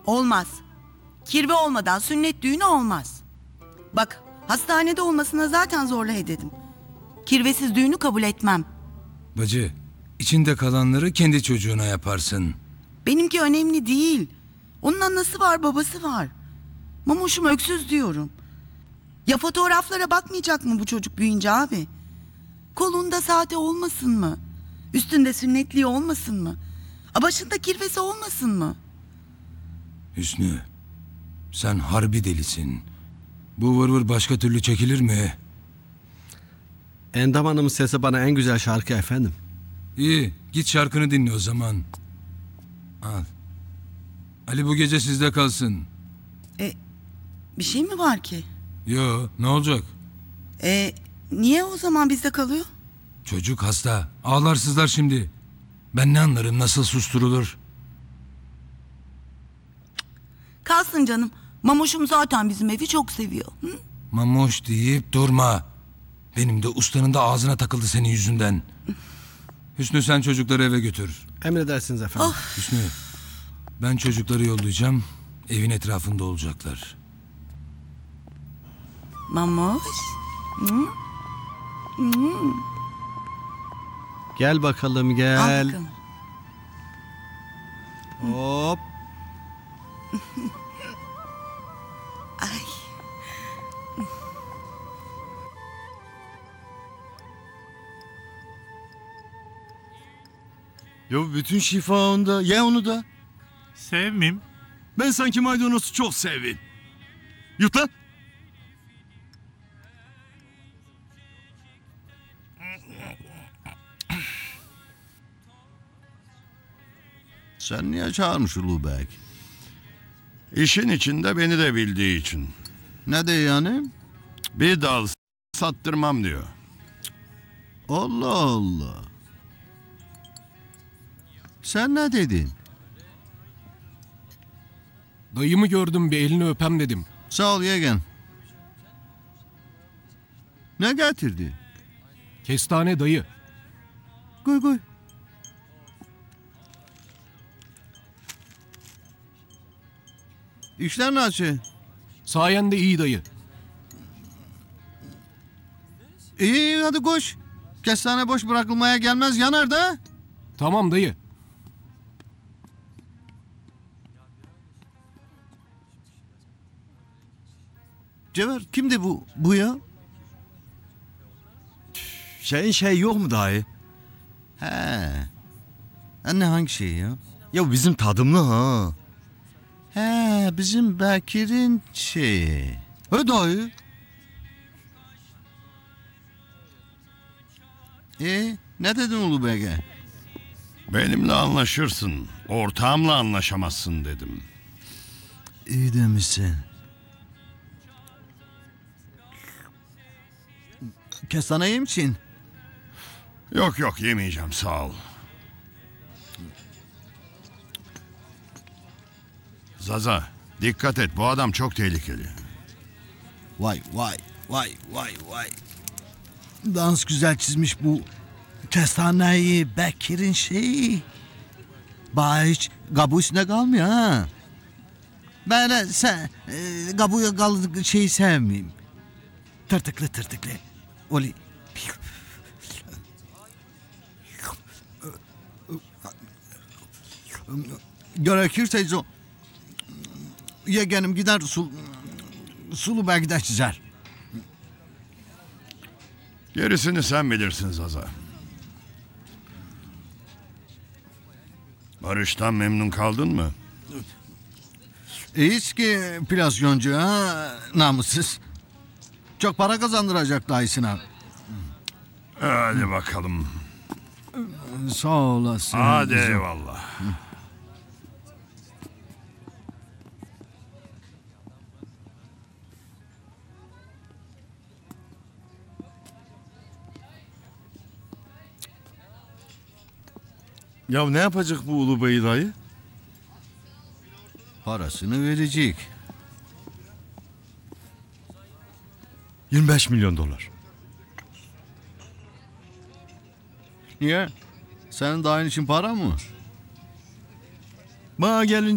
Olmaz. Kirve olmadan sünnet düğünü olmaz. Bak, hastanede olmasına zaten zorla dedim. Kirvesiz düğünü kabul etmem. Bacı, içinde kalanları kendi çocuğuna yaparsın. Benimki önemli değil. Onun anası var, babası var. Mamoşum öksüz diyorum. Ya fotoğraflara bakmayacak mı bu çocuk büyüyünce abi? Kolunda saati olmasın mı? Üstünde sünnetliği olmasın mı? Başında kirvesi olmasın mı? Hüsnü, sen harbi delisin. Bu vır başka türlü çekilir mi? Endam Hanım'ın sesi bana en güzel şarkı efendim. İyi, git şarkını dinle o zaman. Al. Ali bu gece sizde kalsın. Bir şey mi var ki? Yo, ne olacak? Niye o zaman bizde kalıyor? Çocuk hasta. Ağlar sızlar şimdi. Ben ne anlarım nasıl susturulur? Kalsın canım. Mamoşum zaten bizim evi çok seviyor. Hı? Mamoş deyip durma. Benim de ustanın da ağzına takıldı senin yüzünden. Hüsnü sen çocukları eve götür. Emredersiniz efendim. Hüsnü, ben çocukları yollayacağım. Evin etrafında olacaklar. Mamoş. Gel bakalım Al gel. bakalım. Hop. Ay. Ya bütün şifa onda. Ye onu da. Sevmim. Ben sanki maydanozu çok sevim. Yut lan. Sen niye çağırmış Ulubek? İşin içinde beni de bildiği için. Ne de yani? Bir dal sattırmam diyor. Allah Allah. Sen ne dedin? Dayımı gördüm, bir elini öpem dedim. Sağ ol yeğen. Ne getirdi? Kestane dayı. Koy koy. İşler nasıl? Sayende iyi dayı. İyi hadi koş. Kestane boş bırakılmaya gelmez yanar da. Tamam dayı. Cevher kimdi bu ya? Şey yok mu dahi? He. Anne hangi şey ya? Ya bizim tadımlı ha. He bizim Bekir'in şeyi. He dayı. Ne dedin Ulubek'e? Benimle anlaşırsın. Ortağımla anlaşamazsın dedim. İyi demişsin. Kestane yiyeyim misin? Yok yemeyeceğim sağ ol. Zaza dikkat et bu adam çok tehlikeli. Vay. Dans güzel çizmiş bu kestaneyi Bekir'in şeyi. Bana hiç kabuğu üstünde kalmıyor ha. Ben kabuğu kaldık şeyi sevmeyeyim. Tırtıklı. Oli. Gerekirse yeğenim gider sulu belki de çizer. Gerisini sen bilirsin Zaza. Barış'tan memnun kaldın mı? İyiyiz ki plasyoncu ha namussuz. Çok para kazandıracak dayısına. Hadi bakalım. Sağ olasın. Hadi eyvallah. Ya ne yapacak bu Ulu Bey dayı? Parasını verecek. 25 milyon dolar. Niye? Senin dayın için para mı? Bana gelin